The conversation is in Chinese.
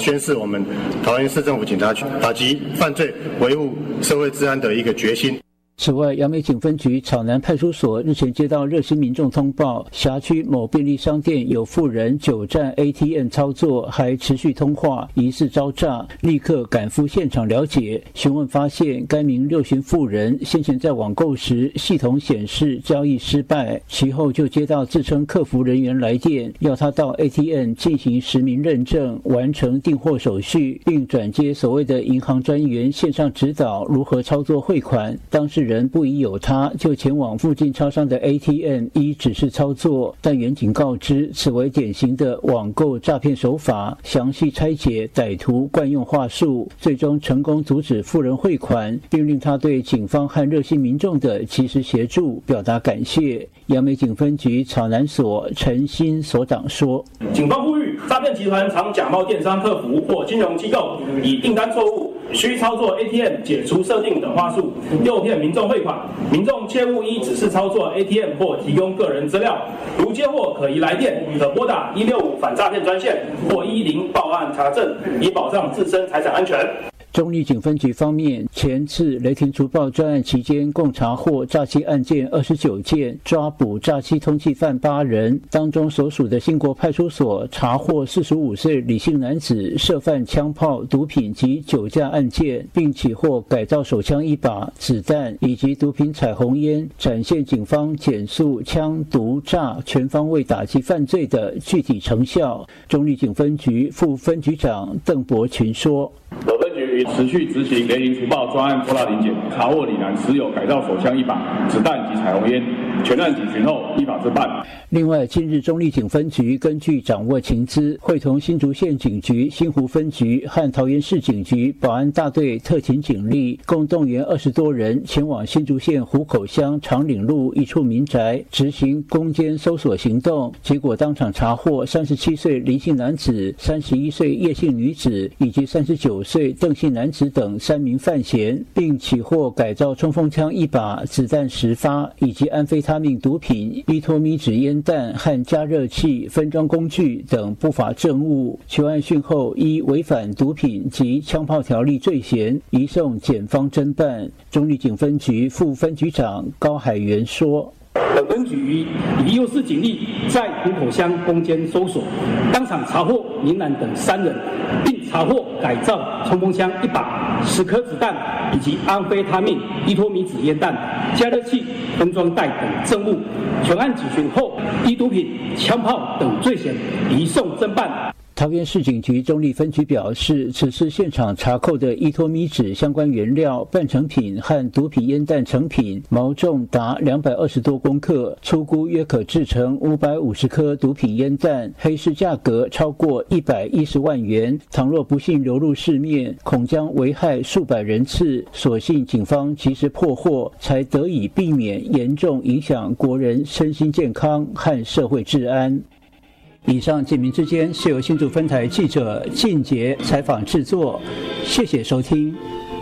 宣示我们桃园市政府警察局打击犯罪、维护社会治安的一个决心。 此外，杨梅警分局草南派出所日前接到热心民众通报，辖区某便利商店有妇人久站 ATM 操作，还持续通话，疑似招诈，立刻赶赴现场了解。询问发现，该名6旬妇人先前在网购时，系统显示交易失败，其后就接到自称客服人员来电，要他到 ATM 进行实名认证，完成订货手续，并转接所谓的银行专员线上指导如何操作汇款。当事人不疑有他，就前往附近超商的 ATM 依指示操作，但员警告知此为典型的网购诈骗手法，详细拆解歹徒惯用话术，最终成功阻止妇人汇款，并令他对警方和热心民众的及时协助表达感谢。杨梅警分局草南所陈新所长说： 警方呼吁诈骗集团常假冒电商客服或金融机构，以订单错误、需操作 ATM 解除设定等话术诱骗民众汇款，民众切勿依指示操作 ATM 或提供个人资料。如接获可疑来电，可拨打165反诈骗专线或110报案查证，以保障自身财产安全。 中壢警分局方面，前次雷霆除暴专案期间，共查获诈欺案件29件，抓捕诈欺通缉犯8人。当中所属的兴国派出所查获45岁李姓男子涉犯枪炮、毒品及酒驾案件，并起获改造手枪1把、子弹以及毒品彩虹烟，展现警方减速枪毒诈全方位打击犯罪的具体成效。中壢警分局副分局长邓伯群说： 我分局持续执行雷霆除暴专案扩大临检，查获李男持有改造手枪1把、子弹及彩虹烟，全案警询后依法侦办。 另外，近日中壢警分局根据掌握情资，会同新竹县警局、新湖分局和桃园市警局保安大队特勤警力，共动员20多人前往新竹县湖口乡长岭路一处民宅执行攻坚搜索行动，结果当场查获37岁林姓男子、31岁叶姓女子以及39岁邓姓男子等3名犯嫌，并起获改造冲锋枪1把、子弹10发以及安非他命毒品、依托咪纸烟弹和加热器、分装工具等不法证物。求案讯后，依违反毒品及枪炮条例罪嫌，移送检方侦办。中壢警分局副分局长高海元说： 本分局以幼市警力在湖口乡攻坚搜索，当场查获林男等3人，并查获改造冲锋枪1把、10颗子弹以及安非他命、依托咪纸烟弹、加热器、分装袋等证物。全案警询后，依毒品、枪炮等罪嫌移送侦办。 桃园市警局中壢分局表示，此次现场查扣的依托咪纸相关原料、半成品和毒品烟弹成品，毛重达220多公克，粗估约可制成550颗毒品烟弹，黑市价格超过110万元。倘若不幸流入市面，恐将危害数百人次。所幸警方及时破获，才得以避免严重影响国人身心健康和社会治安。以上警民之间是由新竹分台记者靳杰采访制作，谢谢收听。